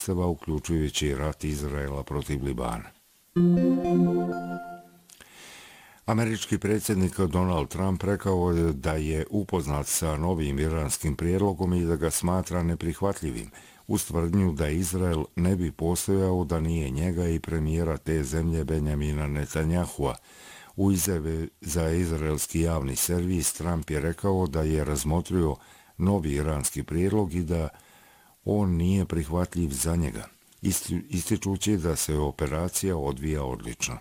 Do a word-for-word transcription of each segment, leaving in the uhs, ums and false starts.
uključujući rat Izraela protiv Libana. Američki predsjednik Donald Trump rekao je da je upoznat sa novim iranskim prijedlogom i da ga smatra neprihvatljivim, uz tvrdnju da Izrael ne bi postojao da nije njega i premijera te zemlje Benjamina Netanyahua. U izjavi za izraelski javni servis Trump je rekao da je razmotrio novi iranski prijedlog i da on nije prihvatljiv za njega, ističući da se operacija odvija odlično.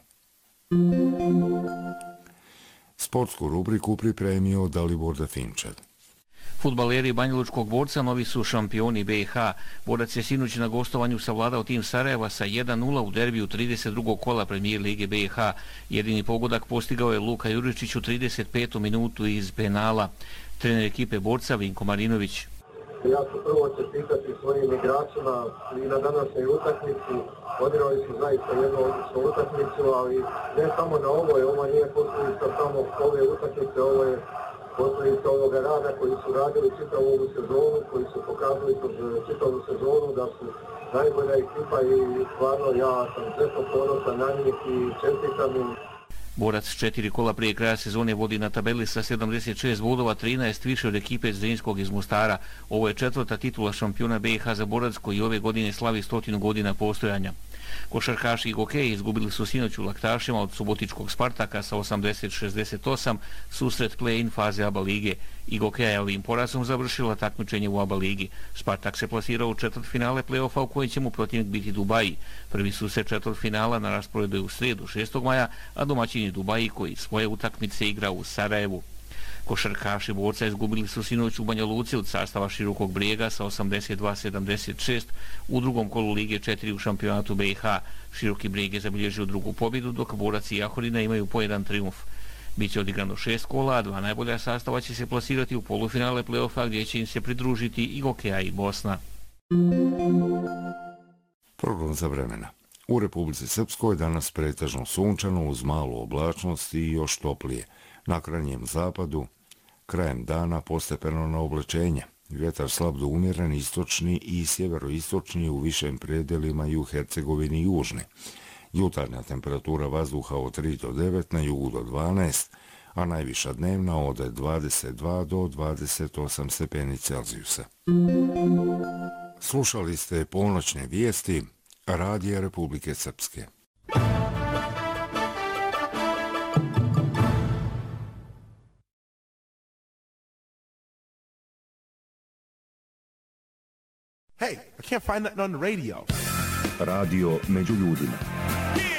Sportsku rubriku pripremio Dalibor Definčev. Fudbaleri Banjalučkog Borca novi su šampioni B i H. Borac je sinoć na gostovanju savladao tim Sarajeva sa jedan nula u derbiju trideset drugog kola premijer lige B i H. Jedini pogodak postigao je Luka Juričić u trideset petom minutu iz penala. Trener ekipe Borca Vinko Marinović. Ja ću prvo čestitati svojim igračima i na današnjoj utakmici. Odigrali su zaista jednu odličnu utakmicu, ali ne samo na ovoj, ovo nije posljedica samo ove utakmice, ovo je posljedica ovoga rada koji su radili čitavu ovu sezonu, koji su pokazali kroz čitavu sezonu da su najbolja ekipa i stvarno ja sam često ponosan na njih i čestitam im. Borac četiri kola prije kraja sezone vodi na tabeli sa sedamdeset šest bodova, trinaest više od ekipe Zrinskog iz Mostara. Ovo je četvrta titula šampiona B i H za Borac koji ove godine slavi stotinu godina postojanja. Košarkaši i gokeji izgubili su sinoć u Laktašima od subotičkog Spartaka sa osamdeset šezdeset osam susret play-in faze ABA lige. I gokeja je ovim porazom završila takmičenje u ABA ligi. Spartak se plasirao u četvrtfinale play-offa u kojoj će mu protivnik biti Dubaji. Prvi su se četvrtfinala na rasporedu u srijedu šestog maja, a domaćini Dubaji koji svoje utakmice igra u Sarajevu. Košarkaši Borca izgubili su sinoć u Banja Luci od sastava Širokog Brijega sa osamdeset dva sedamdeset šest u drugom kolu Lige četiri u šampionatu B i H. Široki Brijeg je zabilježio drugu pobjedu, dok Borac i Jahorina imaju po jedan trijumf. Biće odigrano šest kola, a dva najbolja sastava će se plasirati u polufinale play-offa gdje će im se pridružiti i Gokeja i Bosna. Prognoza vremena. U Republici Srpskoj danas pretežno sunčano uz malu oblačnost i još toplije. Na krajnjem zapadu krajem dana postepeno na oblačenje. Vjetar slab do umjeren, istočni i sjeveroistočni u višim predelima i u Hercegovini i Južni. Jutarnja temperatura vazduha od tri do devet, na jugu do dvanaest, a najviša dnevna od dvadeset dva do dvadeset osam stepeni Celzijusa. Slušali ste ponoćne vijesti Radija Republike Srpske. Hey, I can't find nothing on the radio. Radio među ljudima.